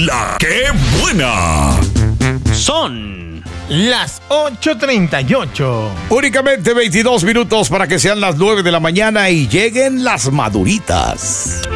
La que buena. Son las 8:38. Únicamente 22 minutos para que sean las 9 de la mañana y lleguen las maduritas.